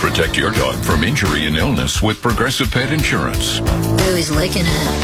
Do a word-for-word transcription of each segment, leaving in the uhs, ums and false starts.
Protect your dog from injury and illness with Progressive Pet Insurance. Ooh, he's licking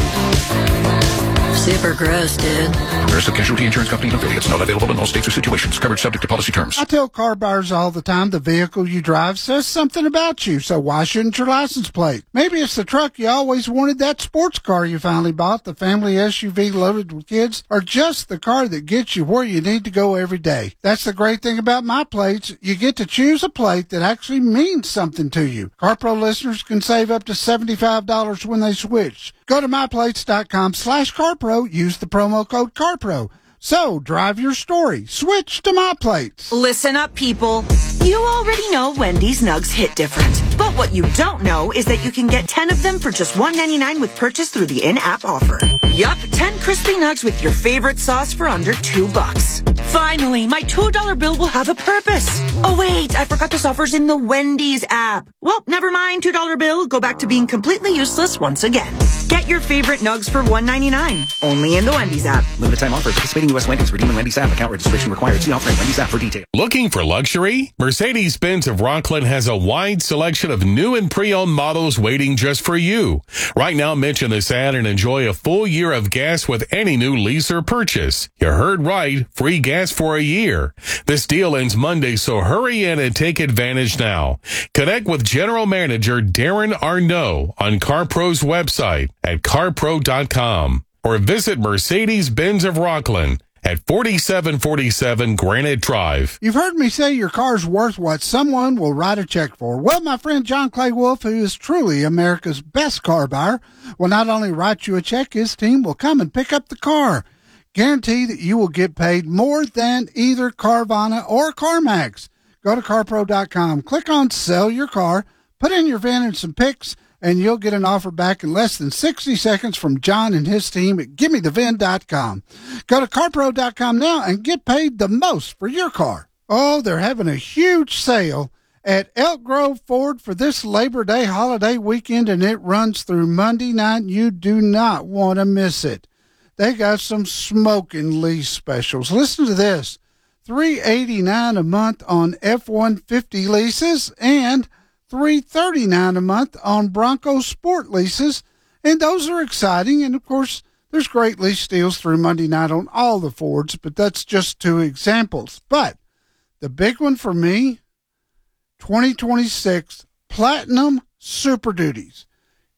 it. Super gross, dude. Progressive Casualty Insurance Company and affiliates. Not available in all states or situations. Covered subject to policy terms. I tell car buyers all the time the vehicle you drive says something about you, so why shouldn't your license plate? Maybe it's the truck you always wanted, that sports car you finally bought, the family S U V loaded with kids, or just the car that gets you where you need to go every day. That's the great thing about my plates. You get to choose a plate that actually means something to you. CarPro listeners can save up to seventy-five dollars when they switch. Go to myplates.com slash CarPro. Use the promo code CarPro. So, drive your story. Switch to My Plates. Listen up, people. You already know Wendy's Nugs hit different. But what you don't know is that you can get ten of them for just one ninety-nine with purchase through the in-app offer. Yup, ten crispy nugs with your favorite sauce for under two bucks. Finally, my two dollar bill will have a purpose. Oh, wait, I forgot this offer's in the Wendy's app. Well, never mind, two dollar bill. Go back to being completely useless once again. Get your favorite nugs for one ninety-nine. Only in the Wendy's app. Limited time offer. Participating U S Wendy's. Redeem in Wendy's app. Account registration required. See offer in Wendy's app for details. Looking for luxury? Mercedes-Benz of Rockland has a wide selection of new and pre-owned models waiting just for you. Right now, mention this ad and enjoy a full year of gas with any new lease or purchase. You heard right. Free gas for a year. This deal ends Monday, so hurry in and take advantage now. Connect with General Manager Darren Arnault on CarPro's website at carpro dot com or visit Mercedes-Benz of Rockland at forty-seven forty-seven Granite Drive. You've heard me say your car's worth what someone will write a check for. Well, my friend John Clay Wolf, who is truly America's best car buyer, will not only write you a check, his team will come and pick up the car. Guarantee that you will get paid more than either Carvana or CarMax. Go to carpro dot com, click on Sell Your Car, put in your V I N and some pics, and you'll get an offer back in less than sixty seconds from John and his team at gimme the V I N dot com. Go to carpro dot com now and get paid the most for your car. Oh, they're having a huge sale at Elk Grove Ford for this Labor Day holiday weekend, and it runs through Monday night. You do not want to miss it. They got some smoking lease specials. Listen to this. three eighty-nine a month on F one fifty leases and three thirty-nine a month on Bronco Sport leases. And those are exciting. And of course, there's great lease deals through Monday night on all the Fords, but that's just two examples. But the big one for me, twenty twenty-six Platinum Super Duties.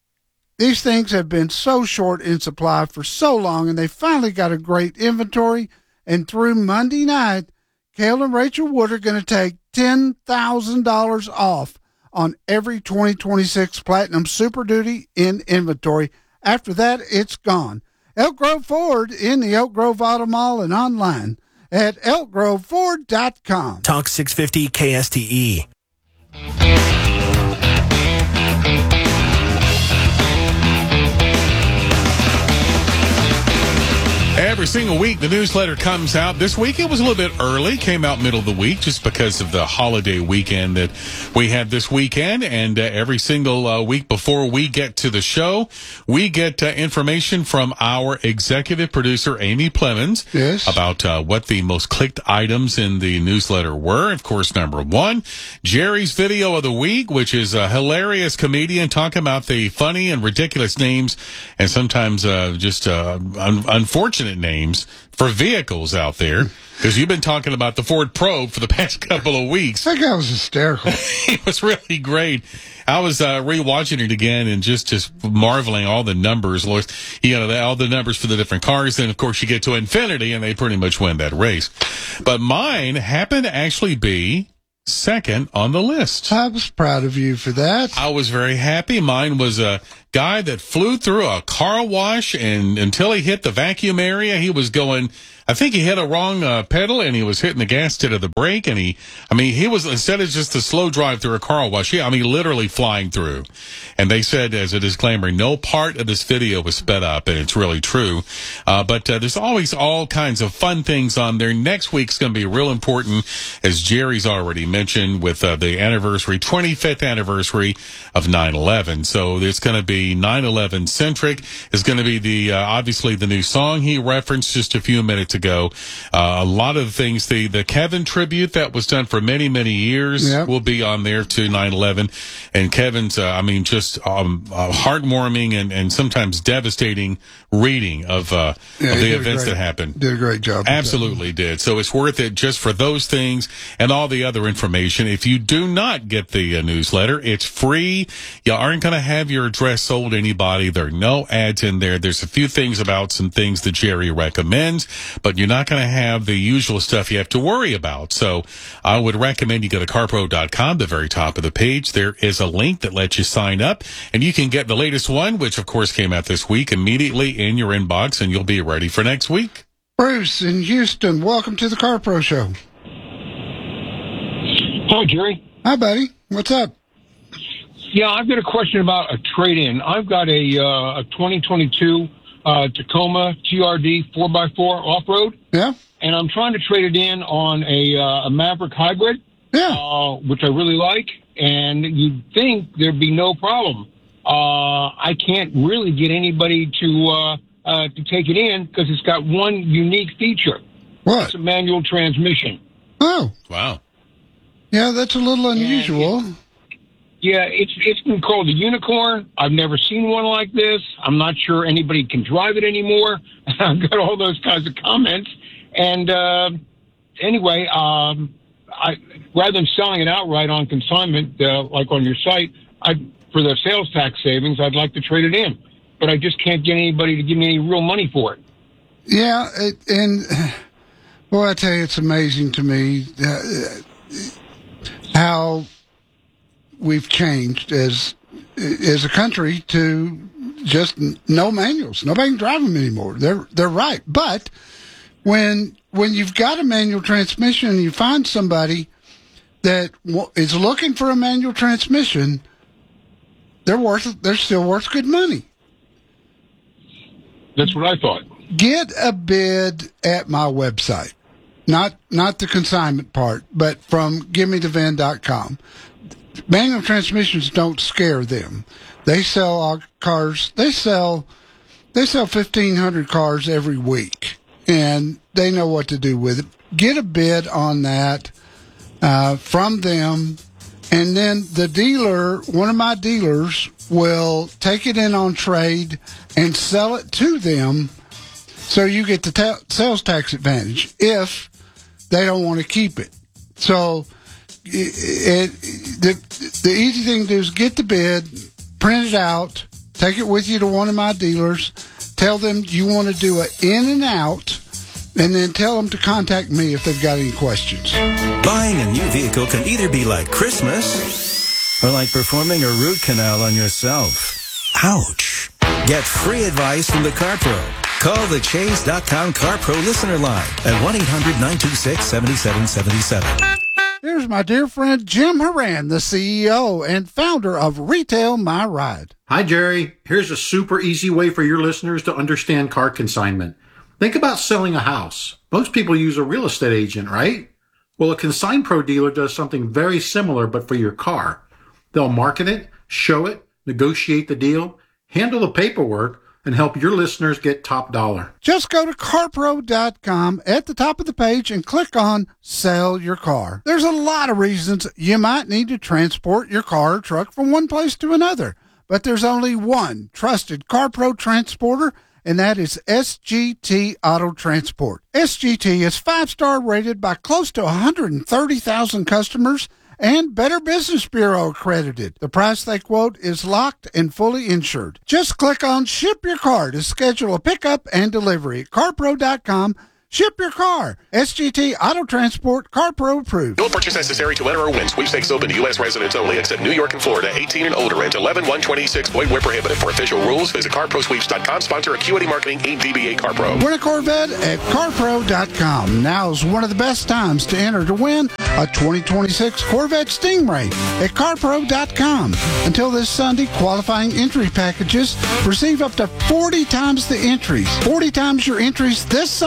These things have been so short in supply for so long, and they finally got a great inventory. And through Monday night, Cale and Rachel Wood are going to take ten thousand dollars off on every twenty twenty-six Platinum Super Duty in inventory. After that, it's gone. Elk Grove Ford in the Elk Grove Auto Mall and online at elk grove ford dot com. Talk six fifty K S T E. Every single week, the newsletter comes out. This week, it was a little bit early. Came out middle of the week just because of the holiday weekend that we had this weekend. And uh, every single uh, week before we get to the show, we get uh, information from our executive producer, Amy Plemons, yes, about uh, what the most clicked items in the newsletter were. Of course, number one, Jerry's video of the week, which is a hilarious comedian talking about the funny and ridiculous names and sometimes uh, just uh, un- unfortunate names for vehicles out there, because you've been talking about the Ford Probe for the past couple of weeks. That guy was hysterical. It was really great. I was uh, rewatching it again and just just marveling all the numbers, you know, all the numbers for the different cars. And of course, you get to infinity, and they pretty much win that race. But mine happened to actually be second on the list. I was proud of you for that. I was very happy. Mine was a guy that flew through a car wash, and until he hit the vacuum area, he was going, I think he hit a wrong uh, pedal, and he was hitting the gas instead of the brake. And he, I mean, he was, instead of just a slow drive through a car wash, yeah, I mean, literally flying through. And they said, as a disclaimer, no part of this video was sped up, and it's really true. Uh, but uh, there's always all kinds of fun things on there. Next week's going to be real important, as Jerry's already mentioned, with uh, the anniversary, twenty-fifth anniversary of nine eleven. So it's going to be nine eleven centric. It's going to be the, uh, obviously the new song he referenced just a few minutes ago. Uh, a lot of things, the, the Kevin tribute that was done for many, many years Yep. will be on there to nine eleven. And Kevin's, uh, I mean, just um, uh, heartwarming and, and sometimes devastating reading of, uh, Yeah, of he the did a events great- that happened. Did a great job. with that. Absolutely did. So it's worth it just for those things and all the other information. If you do not get the uh, newsletter, it's free. You aren't going to have your address sold to anybody. There are no ads in there. There's a few things about some things that Jerry recommends, but you're not going to have the usual stuff you have to worry about. So I would recommend you go to carpro dot com, the very top of the page. There is a link that lets you sign up, and you can get the latest one, which of course came out this week, immediately in your inbox, and you'll be ready for next week. Bruce in Houston, welcome to the Car Pro Show. Hi, Jerry. Hi, buddy. What's up? Yeah, I've got a question about a trade-in. I've got a uh, a twenty twenty-two uh, Tacoma T R D four by four off-road, Yeah? and I'm trying to trade it in on a, uh, a Maverick Hybrid, Yeah. uh, which I really like, and you'd think there'd be no problem. Uh, I can't really get anybody to uh, uh, to take it in because it's got one unique feature. What? It's a manual transmission. Oh, Wow. yeah, that's a little unusual. Yeah, it's it's been called a unicorn. I've never seen one like this. I'm not sure anybody can drive it anymore. I've got all those kinds of comments. And uh, anyway, um, I rather than selling it outright on consignment, uh, like on your site, I for the sales tax savings, I'd like to trade it in. But I just can't get anybody to give me any real money for it. Yeah, it, and, boy, I tell you, it's amazing to me uh, how we've changed as as a country to just no manuals. Nobody can drive them anymore. They're they're right. But when when you've got a manual transmission and you find somebody that w- is looking for a manual transmission, they're worth they're still worth good money. That's what I thought. Get a bid at my website. Not not the consignment part, but from give me the van dot com. Manual transmissions don't scare them. They sell our cars. They sell they sell fifteen hundred cars every week, and they know what to do with it. Get a bid on that uh, from them, and then the dealer, one of my dealers, will take it in on trade and sell it to them, so you get the ta- sales tax advantage if they don't want to keep it. So it, it, the, the easy thing to do is get the bid, print it out, take it with you to one of my dealers, tell them you want to do an in and out, and then tell them to contact me if they've got any questions. Buying a new vehicle can either be like Christmas or like performing a root canal on yourself. Ouch. Get free advice from the Car Pro. Call the Chase dot com Car Pro listener line at one eight hundred nine two six seven seven seven seven. Here's my dear friend Jim Horan, the C E O and founder of Retail My Ride. Hi, Jerry. Here's a super easy way for your listeners to understand car consignment. Think about selling a house. Most people use a real estate agent, right? Well, a Consign Pro dealer does something very similar, but for your car. They'll market it, show it, negotiate the deal, handle the paperwork, and help your listeners get top dollar. Just go to carpro dot com at the top of the page and click on Sell Your Car. There's a lot of reasons you might need to transport your car or truck from one place to another, but there's only one trusted CarPro transporter, and that is S G T Auto Transport. S G T is five-star rated by close to one hundred thirty thousand customers and Better Business Bureau accredited. The price they quote is locked and fully insured. Just click on Ship Your Car to schedule a pickup and delivery at carpro dot com. Ship your car. S G T Auto Transport, CarPro approved. No purchase necessary to enter or win. Sweepstakes open to U S residents only, except New York and Florida. eighteen and older and eleven one twenty-six. Void where prohibited. For official rules, visit car pro sweeps dot com. Sponsor Acuity Marketing, eight D B A CarPro. Win a Corvette at carpro dot com. Now is one of the best times to enter to win a twenty twenty-six Corvette Stingray at carpro dot com. Until this Sunday, qualifying entry packages receive up to forty times the entries. forty times your entries this Sunday to win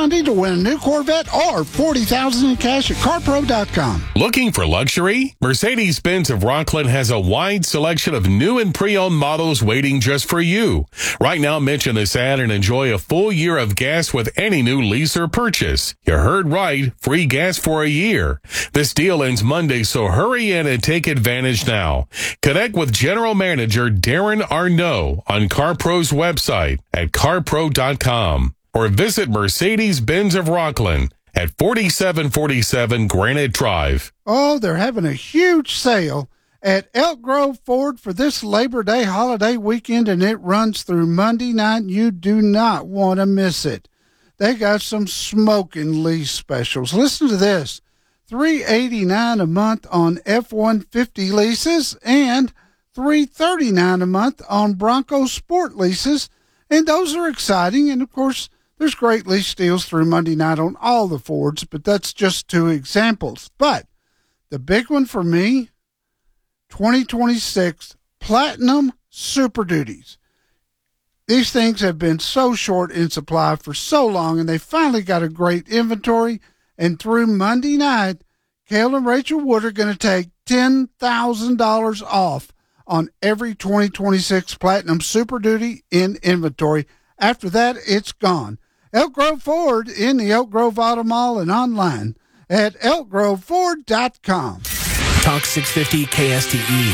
win a new Corvette or forty thousand dollars in cash at car pro dot com. Looking for luxury? Mercedes-Benz of Rockland has a wide selection of new and pre-owned models waiting just for you. Right now, mention this ad and enjoy a full year of gas with any new lease or purchase. You heard right, free gas for a year. This deal ends Monday, so hurry in and take advantage now. Connect with General Manager Darren Arnault on CarPro's website at car pro dot com or visit Mercedes-Benz of Rockland at forty-seven forty-seven Granite Drive. Oh, they're having a huge sale at Elk Grove Ford for this Labor Day holiday weekend, and it runs through Monday night. You do not want to miss it. They got some smoking lease specials. Listen to this. three eighty-nine a month on F one fifty leases and three thirty-nine a month on Bronco Sport leases. And those are exciting. And of course, there's great lease deals through Monday night on all the Fords, but that's just two examples. But the big one for me, twenty twenty-six Platinum Super Duties. These things have been so short in supply for so long, and they finally got a great inventory. And through Monday night, Cale and Rachel Wood are going to take ten thousand dollars off on every twenty twenty-six Platinum Super Duty in inventory. After that, it's gone. Elk Grove Ford in the Elk Grove Auto Mall and online at elk grove ford dot com. Talk six fifty K S T E.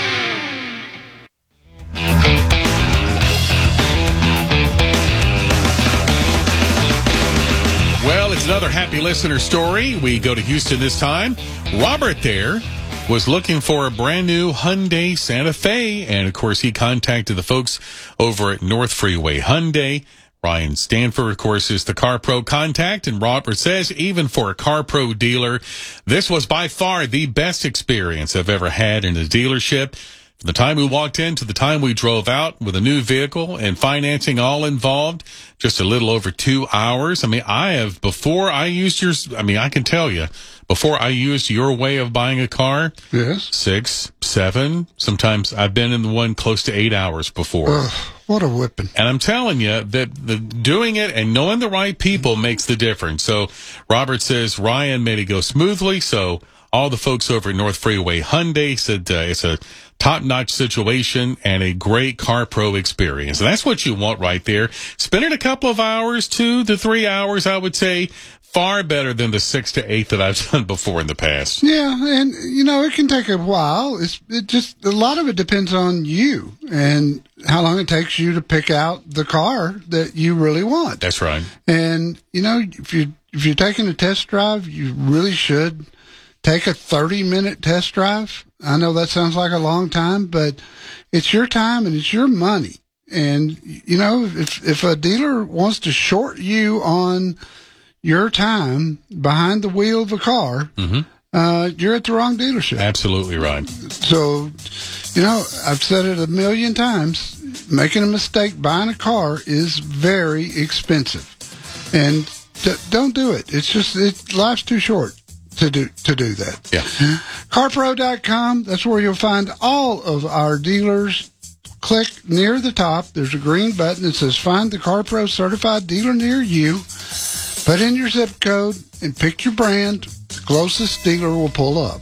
Well, it's another happy listener story. We go to Houston this time. Robert there was looking for a brand new Hyundai Santa Fe, and of course he contacted the folks over at North Freeway Hyundai. Ryan Stanford, of course, is the CarPro contact, and Robert says even for a CarPro dealer, this was by far the best experience I've ever had in a dealership. From the time we walked in to the time we drove out with a new vehicle and financing all involved, just a little over two hours. I mean, I have, before I used yours, I mean, I can tell you, before I used your way of buying a car, yes, six, seven, sometimes I've been in the one close to eight hours before. Ugh, what a whipping. And I'm telling you that the doing it and knowing the right people makes the difference. So Robert says Ryan made it go smoothly. So all the folks over at North Freeway Hyundai said uh, it's a top-notch situation and a great CarPro experience. And that's what you want right there. Spending a couple of hours, two to three hours, I would say, far better than the six to eight that I've done before in the past. Yeah, and, you know, it can take a while. It's it just, a lot of it depends on you and how long it takes you to pick out the car that you really want. That's right. And, you know, if, you, if you're taking a test drive, you really should take a thirty-minute test drive. I know that sounds like a long time, but it's your time and it's your money. And, you know, if if a dealer wants to short you on your time behind the wheel of a car, mm-hmm. uh, you're at the wrong dealership. Absolutely right. So, you know, I've said it a million times, making a mistake buying a car is very expensive. And d- don't do it. It's just, it, life's too short to do to do that. Yeah. car pro dot com, that's where you'll find all of our dealers. Click near the top. There's a green button that says Find the CarPro Certified Dealer Near You. Put in your zip code and pick your brand. The closest dealer will pull up.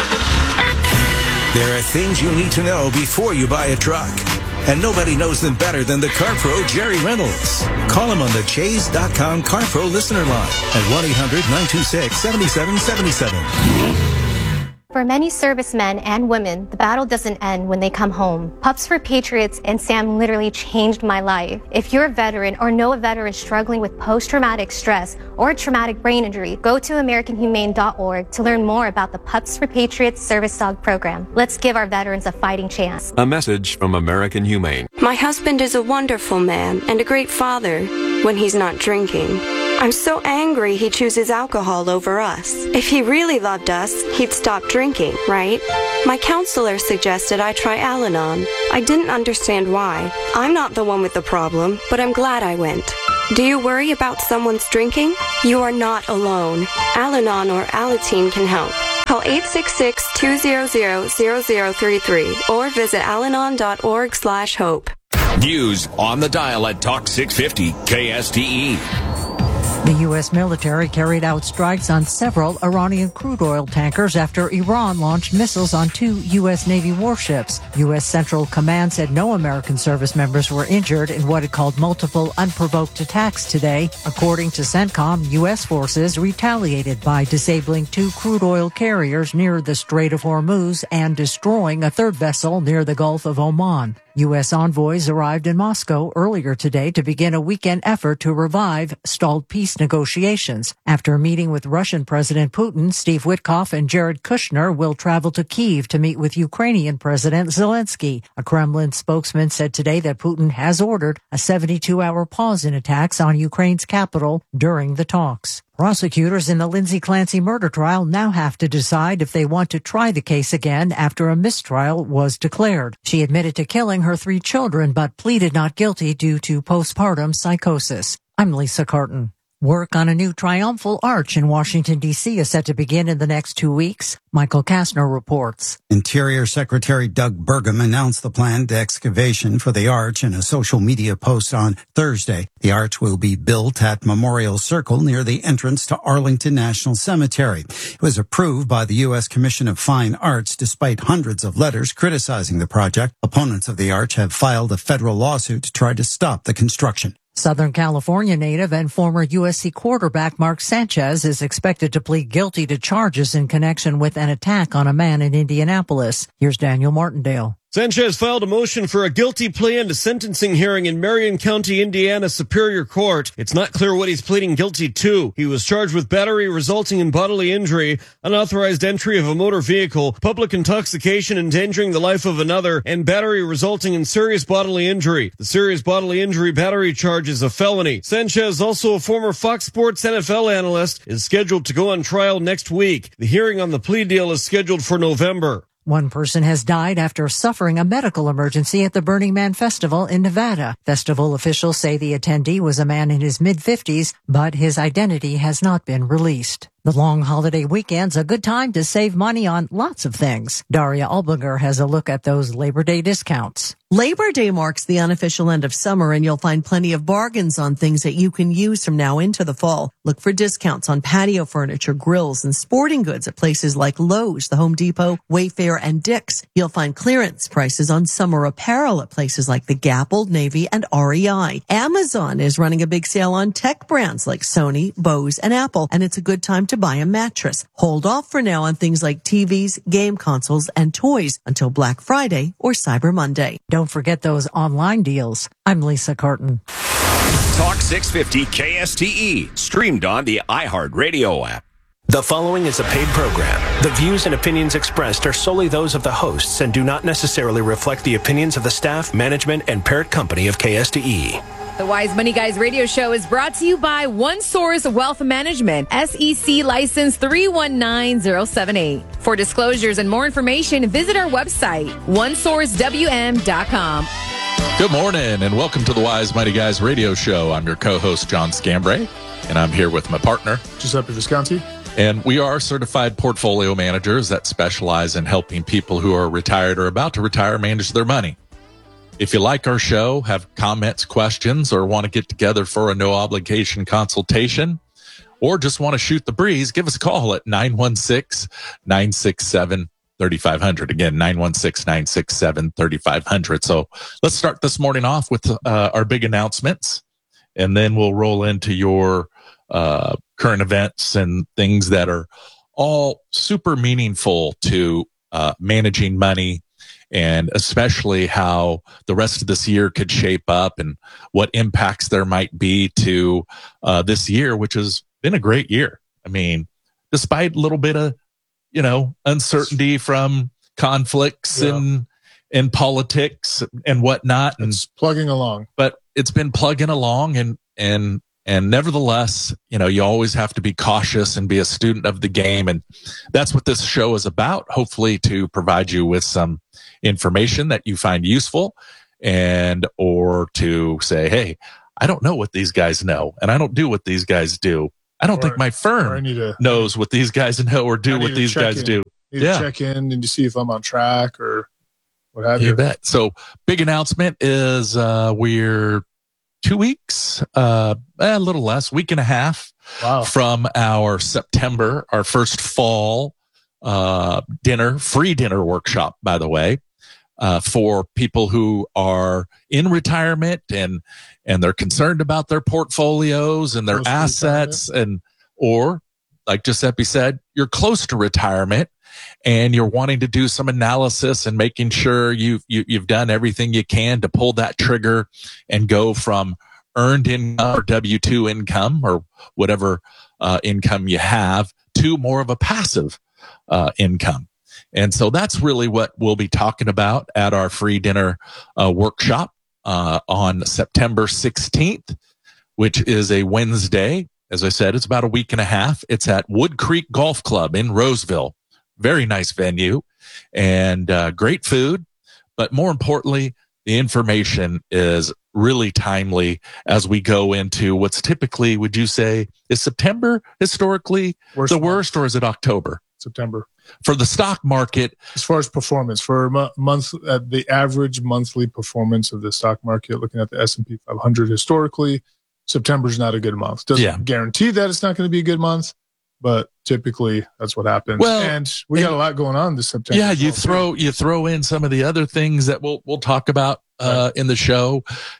There are things you need to know before you buy a truck. And nobody knows them better than the CarPro Jerry Reynolds. Call him on the Chase dot com CarPro listener line at one eight hundred nine two six seven seven seven seven. For many servicemen and women, the battle doesn't end when they come home. Pups for Patriots and Sam literally changed my life. If you're a veteran or know a veteran struggling with post-traumatic stress or a traumatic brain injury, go to american humane dot org to learn more about the Pups for Patriots service dog program. Let's give our veterans a fighting chance. A message from American Humane. My husband is a wonderful man and a great father when he's not drinking. I'm so angry he chooses alcohol over us. If he really loved us, he'd stop drinking, right? My counselor suggested I try Al-Anon. I didn't understand why. I'm not the one with the problem, but I'm glad I went. Do you worry about someone's drinking? You are not alone. Al-Anon or Alateen can help. Call eight six six, two zero zero, zero zero three three or visit alanon dot org slash hope. News on the dial at Talk six fifty K S T E. The U S military carried out strikes on several Iranian crude oil tankers after Iran launched missiles on two U S Navy warships. U S Central Command said no American service members were injured in what it called multiple unprovoked attacks today. According to CENTCOM, U S forces retaliated by disabling two crude oil carriers near the Strait of Hormuz and destroying a third vessel near the Gulf of Oman. U S envoys arrived in Moscow earlier today to begin a weekend effort to revive stalled peace negotiations. After meeting with Russian President Putin, Steve Witkoff and Jared Kushner will travel to Kyiv to meet with Ukrainian President Zelensky. A Kremlin spokesman said today that Putin has ordered a seventy-two hour pause in attacks on Ukraine's capital during the talks. Prosecutors in the Lindsay Clancy murder trial now have to decide if they want to try the case again after a mistrial was declared. She admitted to killing her three children but pleaded not guilty due to postpartum psychosis. I'm Lisa Carton. Work on a new triumphal arch in Washington, D C is set to begin in the next two weeks. Michael Kastner reports. Interior Secretary Doug Burgum announced the planned excavation for the arch in a social media post on Thursday. The arch will be built at Memorial Circle near the entrance to Arlington National Cemetery. It was approved by the U S Commission of Fine Arts despite hundreds of letters criticizing the project. Opponents of the arch have filed a federal lawsuit to try to stop the construction. Southern California native and former U S C quarterback Mark Sanchez is expected to plead guilty to charges in connection with an attack on a man in Indianapolis. Here's Daniel Martindale. Sanchez filed a motion for a guilty plea and a sentencing hearing in Marion County, Indiana Superior Court. It's not clear what he's pleading guilty to. He was charged with battery resulting in bodily injury, unauthorized entry of a motor vehicle, public intoxication endangering the life of another, and battery resulting in serious bodily injury. The serious bodily injury battery charge is a felony. Sanchez, also a former Fox Sports N F L analyst, is scheduled to go on trial next week. The hearing on the plea deal is scheduled for November. One person has died after suffering a medical emergency at the Burning Man Festival in Nevada. Festival officials say the attendee was a man in his mid-fifties, but his identity has not been released. The long holiday weekend's a good time to save money on lots of things. Daria Albinger has a look at those Labor Day discounts. Labor Day marks the unofficial end of summer, and you'll find plenty of bargains on things that you can use from now into the fall. Look for discounts on patio furniture, grills, and sporting goods at places like Lowe's, the Home Depot, Wayfair, and Dick's. You'll find clearance prices on summer apparel at places like the Gap, Old Navy, and R E I. Amazon is running a big sale on tech brands like Sony, Bose, and Apple, and it's a good time to buy a mattress. Hold off for now on things like T Vs, game consoles, and toys until Black Friday or Cyber Monday. Don't forget those online deals. I'm Lisa Carton. Talk six fifty K S T E, streamed on the iHeartRadio app. The following is a paid program. The views and opinions expressed are solely those of the hosts and do not necessarily reflect the opinions of the staff, management, and parent company of K S T E. The Wise Money Guys radio show is brought to you by One Source Wealth Management, S E C license three one nine zero seven eight. For disclosures and more information, visit our website, one source w m dot com. Good morning and welcome to the Wise Mighty Guys radio show. I'm your co-host, John Scambray, and I'm here with my partner, Giuseppe Visconti. And we are certified portfolio managers that specialize in helping people who are retired or about to retire manage their money. If you like our show, have comments, questions, or want to get together for a no-obligation consultation, or just want to shoot the breeze, give us a call at nine one six, nine six seven, three five zero zero. Again, nine one six, nine six seven, three five zero zero. So let's start this morning off with uh, our big announcements, and then we'll roll into your uh, current events and things that are all super meaningful to uh, managing money, and especially how the rest of this year could shape up and what impacts there might be to uh, this year, which has been a great year. I mean, despite a little bit of, you know, uncertainty from conflicts yeah. and and politics and whatnot. And it's plugging along. But it's been plugging along, and and and nevertheless, you know, you always have to be cautious and be a student of the game. And that's what this show is about, hopefully to provide you with some information that you find useful, and or to say, hey, I don't know what these guys know, and I don't do what these guys do. I don't or, think my firm to, knows what these guys know or do what these guys in. do. Need yeah. to check in and to see if I'm on track or what have you. You bet. So big announcement is uh, we're two weeks, uh, a little less, week and a half wow. from our September, our first fall uh, dinner, free dinner workshop, by the way, uh, for people who are in retirement and and they're concerned about their portfolios and their Close assets, and or like Giuseppe said, you're close to retirement and you're wanting to do some analysis and making sure you've you, you've done everything you can to pull that trigger and go from earned income or W two income or whatever uh, income you have to more of a passive uh, income. And so that's really what we'll be talking about at our free dinner uh, workshop uh, on September sixteenth, which is a Wednesday. As I said, it's about a week and a half. It's at Wood Creek Golf Club in Roseville. Very nice venue and uh, great food. But more importantly, the information is really timely as we go into what's typically, would you say, is September historically Worst the month. worst, or is it October? September. For the stock market, as far as performance, for a mo- month, uh, the average monthly performance of the stock market, looking at the S and P five hundred historically, September's not a good month. Doesn't Yeah. guarantee that it's not going to be a good month, but typically that's what happens. Well, and we got a lot going on this September. yeah, you as well, throw you throw in some of the other things that we'll we'll talk about uh, in the show,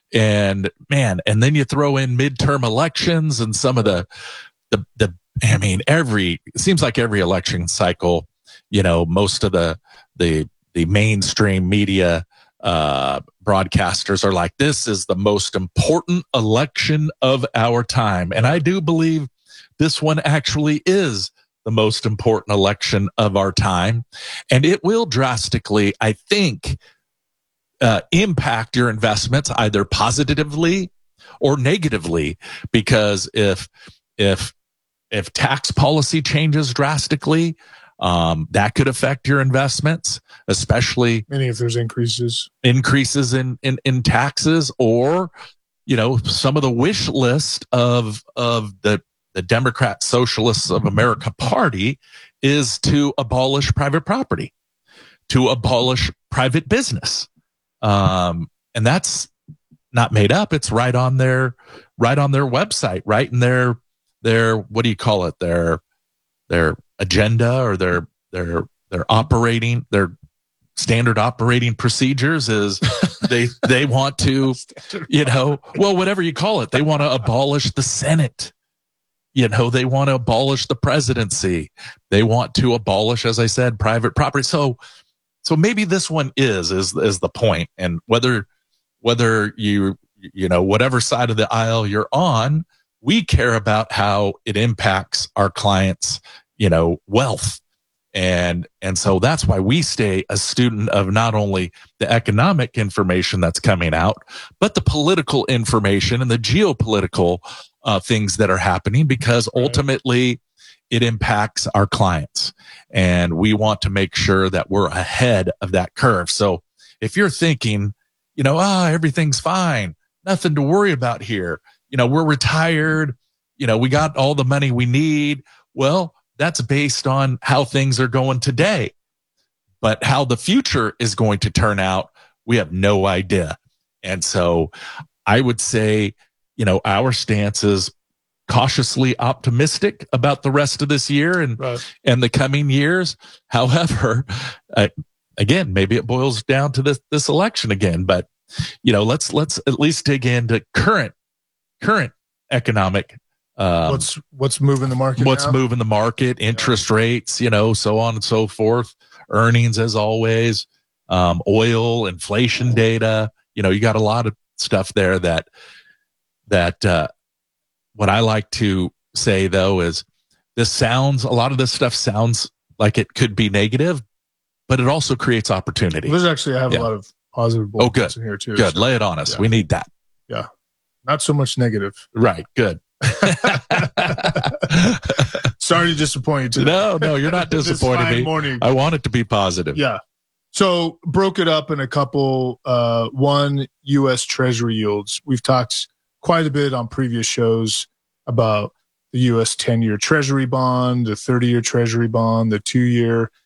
and man, and then you throw in midterm elections and some of the the the. I mean, every it seems like every election cycle, you know, most of the the the mainstream media uh, broadcasters are like, this is the most important election of our time, and I do believe this one actually is the most important election of our time, and it will drastically, I think, uh, impact your investments either positively or negatively, because if if if tax policy changes drastically, um, that could affect your investments, especially meaning if there's increases increases in, in, in taxes, or, you know, some of the wish list of, of the, the Democrat Socialists of America Party is to abolish private property, to abolish private business. Um, and that's not made up. It's right on their, right on their website, right in their, their, what do you call it? Their, their agenda, or their, their, their operating, their standard operating procedures is they, they want to, you know, well, whatever you call it, they want to abolish the Senate. You know, they want to abolish the presidency. They want to abolish, as I said, private property. So, so maybe this one is, is, is the point. And whether, whether you, you know, whatever side of the aisle you're on, we care about how it impacts our clients, you know, wealth. And, and so that's why we stay a student of not only the economic information that's coming out, but the political information and the geopolitical uh, things that are happening, because ultimately it impacts our clients. And we want to make sure that we're ahead of that curve. So if you're thinking, you know, ah, everything's fine, nothing to worry about here, you know, we're retired, you know, we got all the money we need. Well, that's based on how things are going today. But how the future is going to turn out, we have no idea. And so I would say, you know, our stance is cautiously optimistic about the rest of this year and, right. and the coming years. However, uh, again, maybe it boils down to this, this election again, but, you know, let's, let's at least dig into current, current economic Um, what's what's moving the market? What's now? moving the market? Interest yeah. rates, you know, so on and so forth. Earnings, as always. Um, oil, inflation data. You know, you got a lot of stuff there that that. Uh, what I like to say though is, this sounds a lot of this stuff sounds like it could be negative, but it also creates opportunity. There's actually I have yeah. a lot of positive. Oh, good. In here too. Good. So, Lay it on us. Yeah. We need that. Yeah. Not so much negative. Right. Good. Sorry to disappoint you today. No, no, you're not disappointing me. Morning. I want it to be positive. Yeah. So broke it up in a couple, uh, one U S Treasury yields. We've talked quite a bit on previous shows about the U S ten-year Treasury bond, the thirty-year Treasury bond, the two-year.